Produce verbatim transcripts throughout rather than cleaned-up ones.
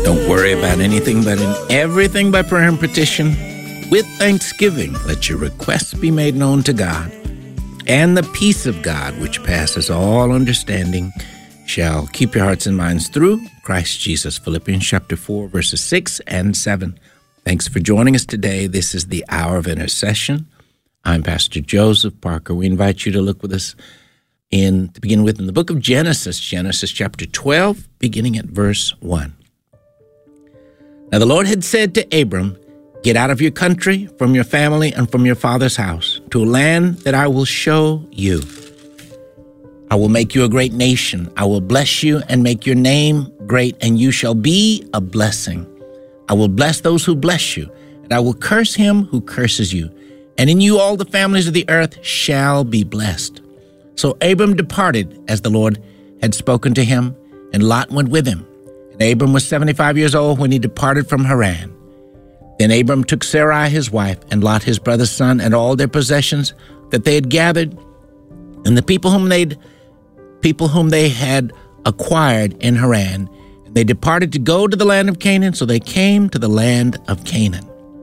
Don't worry about anything, but in everything by prayer and petition, with thanksgiving, let your requests be made known to God. And the peace of God, which passes all understanding, shall keep your hearts and minds through Christ Jesus. Philippians chapter four, verses six and seven. Thanks for joining us today. This is the Hour of Intercession. I'm Pastor Joseph Parker. We invite you to look with us in, to begin with, in the book of Genesis, Genesis chapter twelve, beginning at verse one. Now the Lord had said to Abram, "Get out of your country, from your family, and from your father's house, to a land that I will show you. I will make you a great nation. I will bless you and make your name great, and you shall be a blessing. I will bless those who bless you, and I will curse him who curses you. And in you all the families of the earth shall be blessed." So Abram departed as the Lord had spoken to him, and Lot went with him. And Abram was seventy-five years old when he departed from Haran. Then Abram took Sarai his wife, and Lot his brother's son, and all their possessions that they had gathered, and the people whom they'd people whom they had acquired in Haran. And they departed to go to the land of Canaan, so they came to the land of Canaan.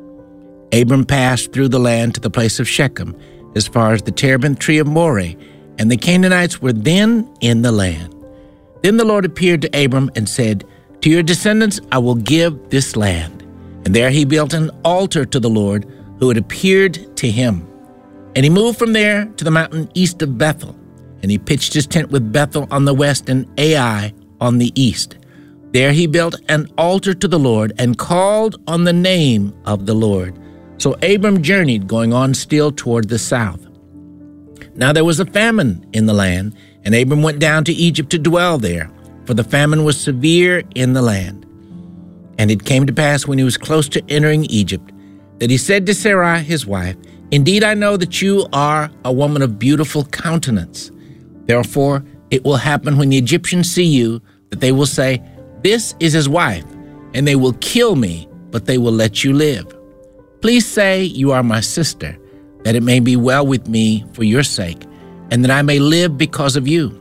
Abram passed through the land to the place of Shechem, as far as the terebinth tree of Moreh, and the Canaanites were then in the land. Then the Lord appeared to Abram and said, "To your descendants I will give this land." And there he built an altar to the Lord who had appeared to him. And he moved from there to the mountain east of Bethel. And he pitched his tent with Bethel on the west and Ai on the east. There he built an altar to the Lord and called on the name of the Lord. So Abram journeyed, going on still toward the south. Now there was a famine in the land, and Abram went down to Egypt to dwell there, for the famine was severe in the land. And it came to pass when he was close to entering Egypt, that he said to Sarai his wife, "Indeed I know that you are a woman of beautiful countenance. Therefore it will happen when the Egyptians see you, that they will say, 'This is his wife,' and they will kill me, but they will let you live. Please say you are my sister, that it may be well with me for your sake, and that I may live because of you."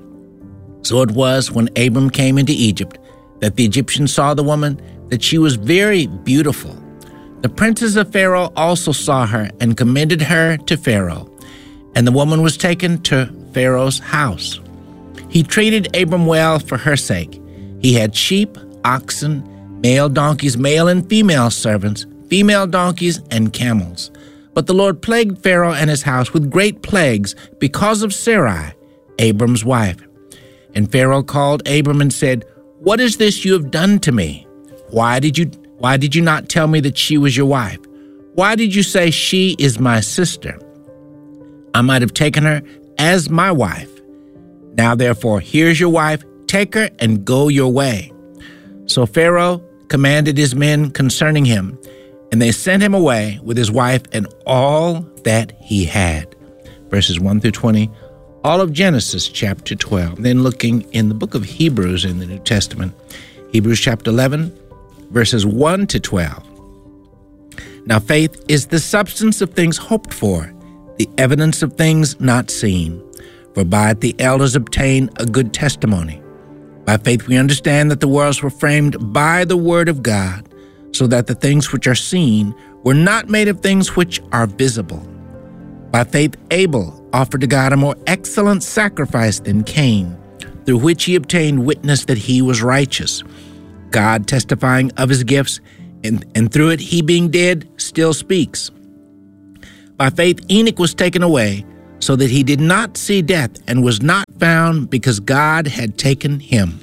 So it was when Abram came into Egypt, that the Egyptians saw the woman, that she was very beautiful. The princes of Pharaoh also saw her and commended her to Pharaoh. And the woman was taken to Pharaoh's house. He treated Abram well for her sake. He had sheep, oxen, male donkeys, male and female servants, female donkeys, and camels. But the Lord plagued Pharaoh and his house with great plagues because of Sarai, Abram's wife. And Pharaoh called Abram and said, "What is this you have done to me? Why did you why did you not tell me that she was your wife? Why did you say she is my sister? I might have taken her as my wife. Now therefore, here's your wife, take her and go your way." So Pharaoh commanded his men concerning him, and they sent him away with his wife and all that he had. Verses one through twenty, all of Genesis chapter twelve. Then looking in the book of Hebrews in the New Testament, Hebrews chapter eleven, verses one to twelve. Now faith is the substance of things hoped for, the evidence of things not seen. For by it the elders obtained a good testimony. By faith we understand that the worlds were framed by the word of God, so that the things which are seen were not made of things which are visible. By faith Abel offered to God a more excellent sacrifice than Cain, through which he obtained witness that he was righteous, God testifying of his gifts, and, and through it he being dead still speaks. By faith Enoch was taken away, so that he did not see death, and was not found, because God had taken him.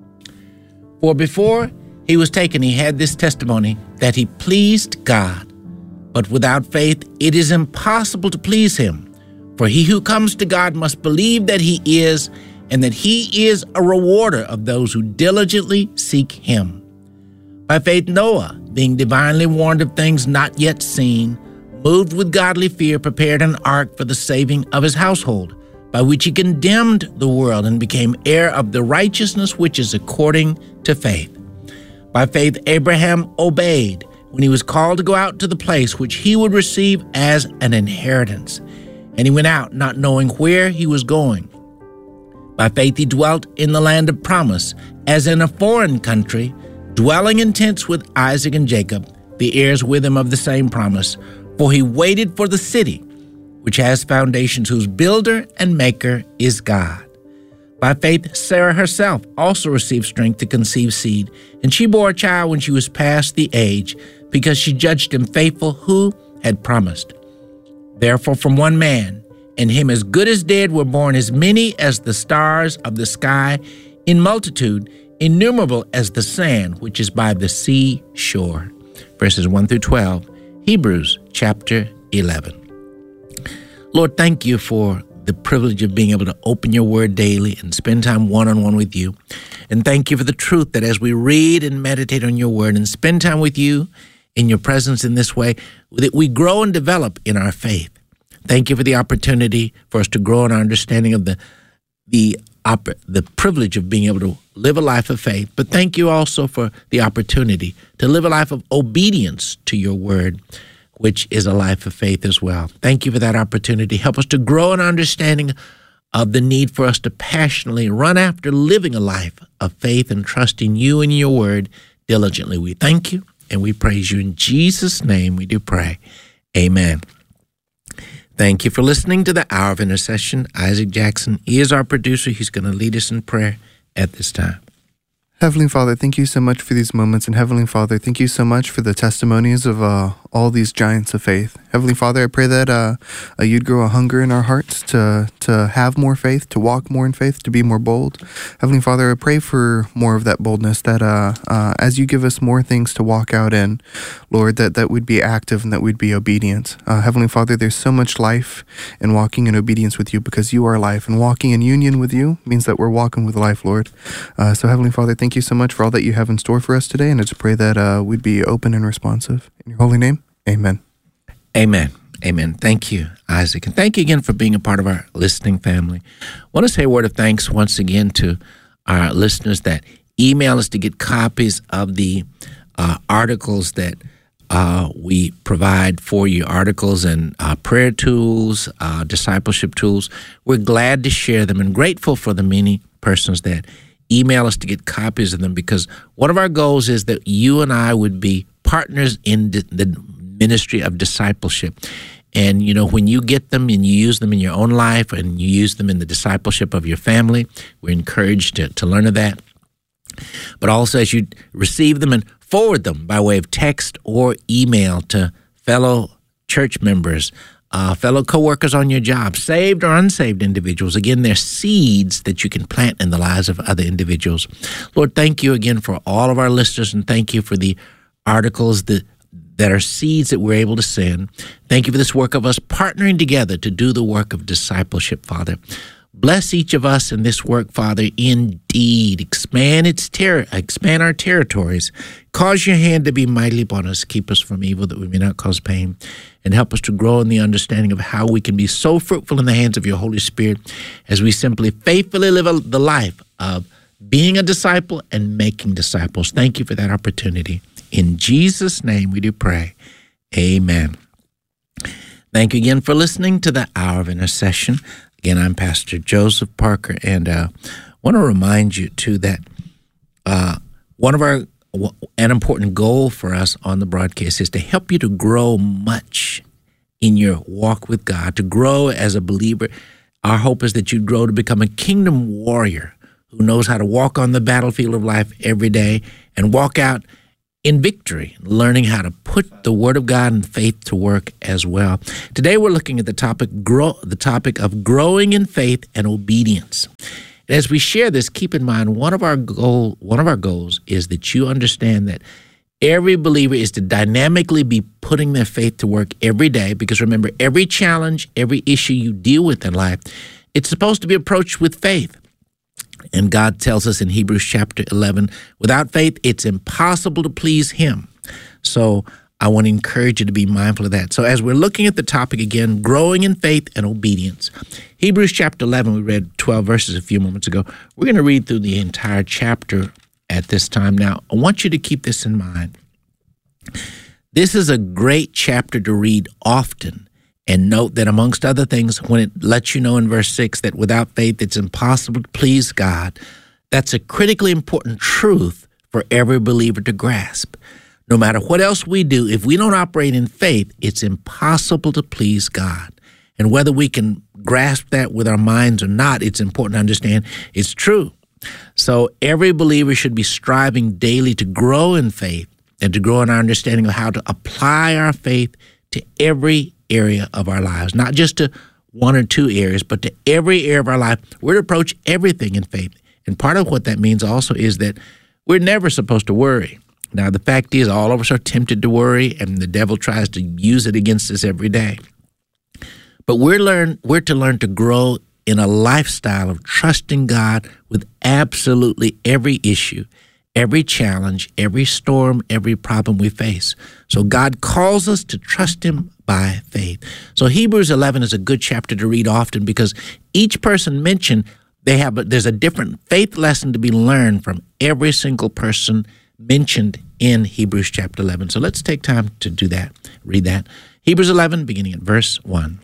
For before he was taken, he had this testimony, that he pleased God. But without faith it is impossible to please him. For he who comes to God must believe that he is, and that he is a rewarder of those who diligently seek him. By faith Noah, being divinely warned of things not yet seen, moved with godly fear, prepared an ark for the saving of his household, by which he condemned the world and became heir of the righteousness which is according to faith. By faith Abraham obeyed when he was called to go out to the place which he would receive as an inheritance. And he went out not knowing where he was going. By faith he dwelt in the land of promise, as in a foreign country, dwelling in tents with Isaac and Jacob, the heirs with him of the same promise. For he waited for the city, which has foundations, whose builder and maker is God. By faith, Sarah herself also received strength to conceive seed, and she bore a child when she was past the age, because she judged him faithful who had promised. Therefore, from one man, and him as good as dead, were born as many as the stars of the sky, in multitude, innumerable as the sand which is by the sea shore. Verses one through twelve, Hebrews chapter eleven. Lord, thank you for the privilege of being able to open your word daily and spend time one-on-one with you. And thank you for the truth that as we read and meditate on your word and spend time with you in your presence in this way, that we grow and develop in our faith. Thank you for the opportunity for us to grow in our understanding of the the the privilege of being able to live a life of faith. But thank you also for the opportunity to live a life of obedience to your word, which is a life of faith as well. Thank you for that opportunity. Help us to grow in our understanding of the need for us to passionately run after living a life of faith and trusting you and your word diligently. We thank you and we praise you. In Jesus' name we do pray. Amen. Thank you for listening to the Hour of Intercession. Isaac Jackson is our producer. He's going to lead us in prayer at this time. Heavenly Father, thank you so much for these moments. And Heavenly Father, thank you so much for the testimonies of uh, all these giants of faith. Heavenly Father, I pray that uh, uh, you'd grow a hunger in our hearts to to have more faith, to walk more in faith, to be more bold. Heavenly Father, I pray for more of that boldness, that uh, uh, as you give us more things to walk out in, Lord, that, that we'd be active and that we'd be obedient. Uh, Heavenly Father, there's so much life in walking in obedience with you because you are life. And walking in union with you means that we're walking with life, Lord. Uh, so Heavenly Father, thank you so much for all that you have in store for us today. And I just pray that uh, we'd be open and responsive. In your holy name, amen. Amen. Amen. Thank you, Isaac. And thank you again for being a part of our listening family. I want to say a word of thanks once again to our listeners that email us to get copies of the uh, articles that uh, we provide for you, articles and uh, prayer tools, uh, discipleship tools. We're glad to share them and grateful for the many persons that email us to get copies of them, because one of our goals is that you and I would be partners in the ministry of discipleship. And, you know, when you get them and you use them in your own life and you use them in the discipleship of your family, we're encouraged to, to learn of that. But also as you receive them and forward them by way of text or email to fellow church members, uh, fellow coworkers on your job, saved or unsaved individuals. Again, they're seeds that you can plant in the lives of other individuals. Lord, thank you again for all of our listeners, and thank you for the articles that that are seeds that we're able to send. Thank you for this work of us partnering together to do the work of discipleship, Father. Bless each of us in this work, Father, indeed. Expand its ter- expand our territories. Cause your hand to be mightily upon us. Keep us from evil that we may not cause pain. And help us to grow in the understanding of how we can be so fruitful in the hands of your Holy Spirit as we simply faithfully live a, the life of being a disciple and making disciples. Thank you for that opportunity. In Jesus' name we do pray. Amen. Thank you again for listening to the Hour of Intercession. Again, I'm Pastor Joseph Parker, and I uh, want to remind you, too, that uh, one of our, an important goal for us on the broadcast is to help you to grow much in your walk with God, to grow as a believer. Our hope is that you grow to become a kingdom warrior who knows how to walk on the battlefield of life every day and walk out in victory, learning how to put the Word of God and faith to work as well. Today we're looking at the topic grow, the topic of growing in faith and obedience. And as we share this, keep in mind one of our goal, one of our goals is that you understand that every believer is to dynamically be putting their faith to work every day, because remember, every challenge, every issue you deal with in life, it's supposed to be approached with faith. And God tells us in Hebrews chapter eleven, without faith, it's impossible to please him. So I want to encourage you to be mindful of that. So as we're looking at the topic again, growing in faith and obedience, Hebrews chapter eleven, we read twelve verses a few moments ago. We're going to read through the entire chapter at this time. Now, I want you to keep this in mind. This is a great chapter to read often. And note that amongst other things, when it lets you know in verse six that without faith it's impossible to please God, that's a critically important truth for for every believer to grasp. No matter what else we do, if we don't operate in faith, it's impossible to please God. And whether we can grasp that with our minds or not, it's important to understand it's true. So every believer should be striving daily to grow in faith and to grow in our understanding of how to apply our faith to every area of our lives, not just to one or two areas, but to every area of our life. We're to approach everything in faith. And part of what that means also is that we're never supposed to worry. Now, the fact is, all of us are tempted to worry, and the devil tries to use it against us every day. But we're learn we're to learn to grow in a lifestyle of trusting God with absolutely every issue, every challenge, every storm, every problem we face. So God calls us to trust him by faith. So Hebrews eleven is a good chapter to read often because each person mentioned, they have a, there's a different faith lesson to be learned from every single person mentioned in Hebrews chapter eleven. So let's take time to do that, read that. Hebrews eleven, beginning at verse one.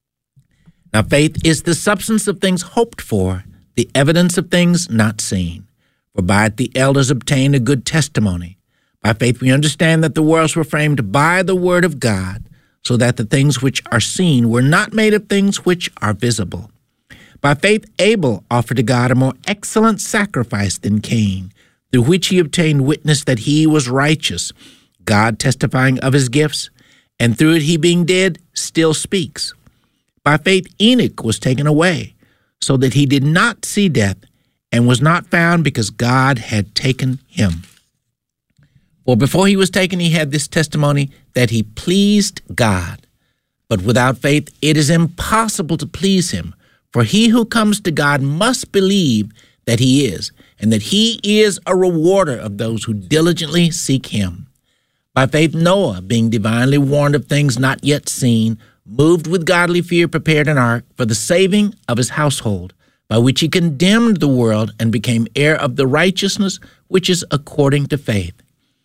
Now faith is the substance of things hoped for, the evidence of things not seen. For by it the elders obtained a good testimony. By faith we understand that the worlds were framed by the word of God, so that the things which are seen were not made of things which are visible. By faith Abel offered to God a more excellent sacrifice than Cain, through which he obtained witness that he was righteous, God testifying of his gifts, and through it he being dead still speaks. By faith Enoch was taken away, so that he did not see death, and was not found because God had taken him. For before he was taken, he had this testimony that he pleased God. But without faith it is impossible to please him, for he who comes to God must believe that he is, and that he is a rewarder of those who diligently seek him. By faith Noah, being divinely warned of things not yet seen, moved with godly fear, prepared an ark for the saving of his household, by which he condemned the world and became heir of the righteousness which is according to faith.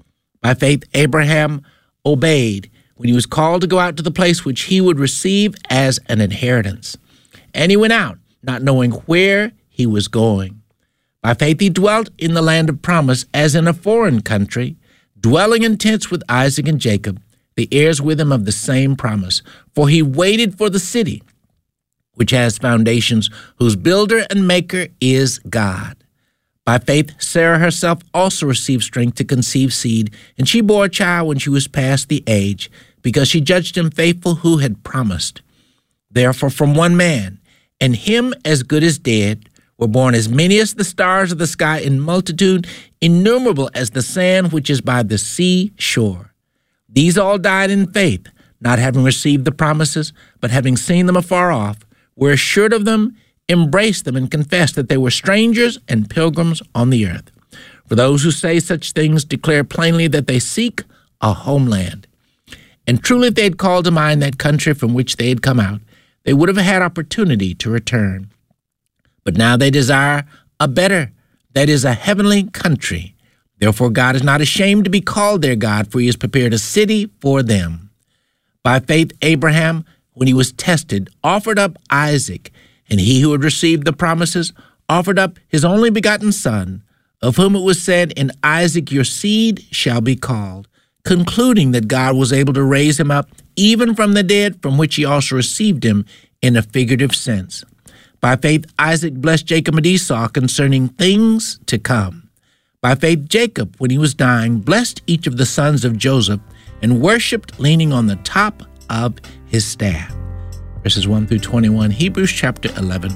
By faith Abraham obeyed when he was called to go out to the place which he would receive as an inheritance. And he went out, not knowing where he was going. By faith he dwelt in the land of promise as in a foreign country, dwelling in tents with Isaac and Jacob, the heirs with him of the same promise. For he waited for the city, which has foundations, whose builder and maker is God. By faith Sarah herself also received strength to conceive seed, and she bore a child when she was past the age, because she judged him faithful who had promised. Therefore from one man, and him as good as dead, were born as many as the stars of the sky in multitude, innumerable as the sand which is by the sea shore. These all died in faith, not having received the promises, but having seen them afar off, were assured of them, embraced them, and confessed that they were strangers and pilgrims on the earth. For those who say such things declare plainly that they seek a homeland. And truly if they had called to mind that country from which they had come out, they would have had opportunity to return. But now they desire a better, that is, a heavenly country. Therefore God is not ashamed to be called their God, for he has prepared a city for them. By faith Abraham, when he was tested, offered up Isaac, and he who had received the promises offered up his only begotten son, of whom it was said, in Isaac your seed shall be called, concluding that God was able to raise him up even from the dead, from which he also received him in a figurative sense. By faith Isaac blessed Jacob and Esau concerning things to come. By faith Jacob, when he was dying, blessed each of the sons of Joseph, and worshipped leaning on the top of his staff. Verses one through twenty-one, Hebrews chapter eleven.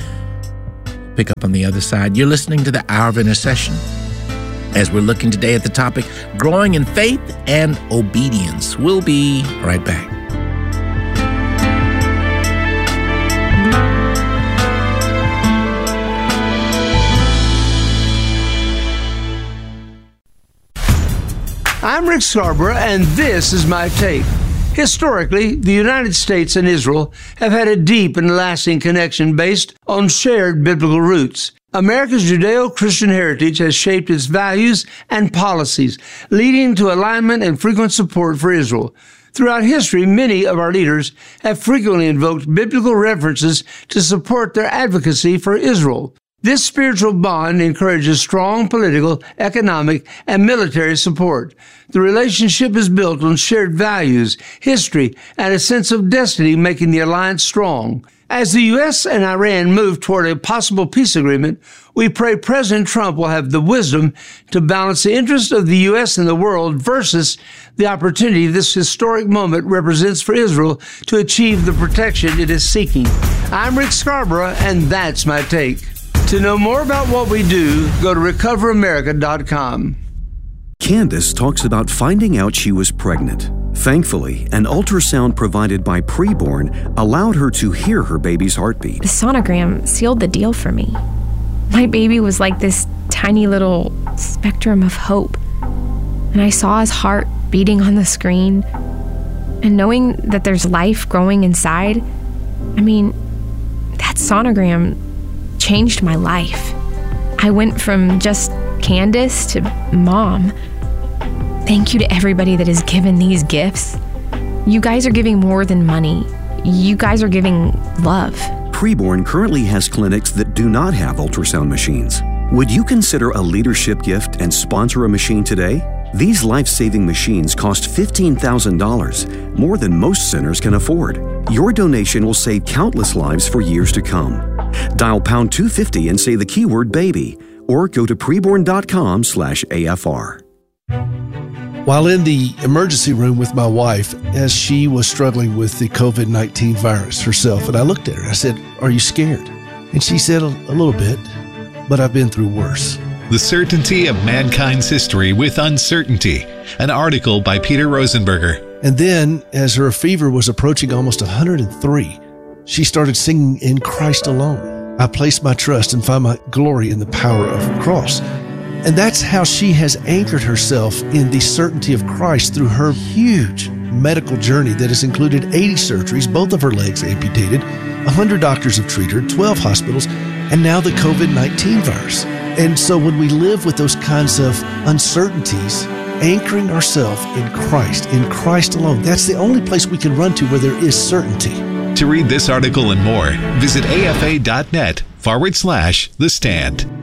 Pick up on the other side. You're listening to the Hour of Intercession, as we're looking today at the topic, growing in faith and obedience. We'll be right back. I'm Rick Scarborough, and this is my take. Historically, the United States and Israel have had a deep and lasting connection based on shared biblical roots. America's Judeo-Christian heritage has shaped its values and policies, leading to alignment and frequent support for Israel. Throughout history, many of our leaders have frequently invoked biblical references to support their advocacy for Israel. This spiritual bond encourages strong political, economic, and military support. The relationship is built on shared values, history, and a sense of destiny, making the alliance strong. As the U S and Iran move toward a possible peace agreement, we pray President Trump will have the wisdom to balance the interests of the U S and the world versus the opportunity this historic moment represents for Israel to achieve the protection it is seeking. I'm Rick Scarborough, and that's my take. To know more about what we do, go to recover america dot com. Candace talks about finding out she was pregnant. Thankfully, an ultrasound provided by Preborn allowed her to hear her baby's heartbeat. The sonogram sealed the deal for me. My baby was like this tiny little spectrum of hope. And I saw his heart beating on the screen. And knowing that there's life growing inside, I mean, that sonogram changed my life. I went from just Candace to mom. Thank you to everybody that has given these gifts. You guys are giving more than money. You guys are giving love. Preborn currently has clinics that do not have ultrasound machines. Would you consider a leadership gift and sponsor a machine today? These life-saving machines cost fifteen thousand dollars, more than most centers can afford. Your donation will save countless lives for years to come. Dial pound two fifty and say the keyword baby, or go to preborn dot com slash A F R. While in the emergency room with my wife, as she was struggling with the covid nineteen virus herself, and I looked at her, I said, "Are you scared?" And she said, a, a little bit, but I've been through worse. The Certainty of Mankind's History with Uncertainty, an article by Peter Rosenberger. And then, as her fever was approaching almost one hundred three, she started singing In Christ Alone. I place my trust and find my glory in the power of the cross. And that's how she has anchored herself in the certainty of Christ through her huge medical journey that has included eighty surgeries, both of her legs amputated, one hundred doctors have treated her, twelve hospitals, and now the covid nineteen virus. And so when we live with those kinds of uncertainties, anchoring ourselves in Christ, in Christ alone, that's the only place we can run to where there is certainty. To read this article and more, visit afa.net forward slash The Stand.